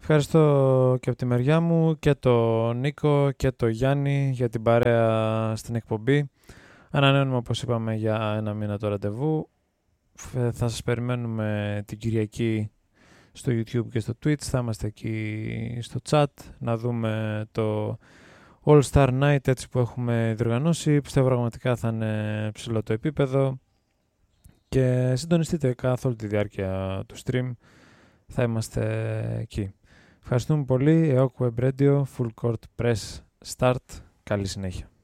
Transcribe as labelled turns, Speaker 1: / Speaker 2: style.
Speaker 1: Ευχαριστώ και από τη μεριά μου και τον Νίκο και τον Γιάννη για την παρέα στην εκπομπή. Ανανεώνουμε, όπως είπαμε, για ένα μήνα το ραντεβού. Θα σας περιμένουμε την Κυριακή στο YouTube και στο Twitch. Θα είμαστε εκεί στο chat να δούμε το All Star Night έτσι που έχουμε διοργανώσει. Πιστεύω πραγματικά θα είναι ψηλό το επίπεδο και συντονιστείτε καθ' όλη τη διάρκεια του stream. Θα είμαστε εκεί. Ευχαριστούμε πολύ. EOK Web Radio, Full Court Press Start. Καλή συνέχεια.